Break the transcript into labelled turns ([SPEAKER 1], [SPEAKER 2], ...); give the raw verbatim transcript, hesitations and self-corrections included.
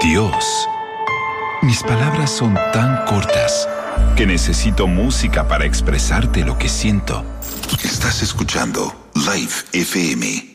[SPEAKER 1] Dios, mis palabras son tan cortas que necesito música para expresarte lo que siento.
[SPEAKER 2] Estás escuchando Live F M.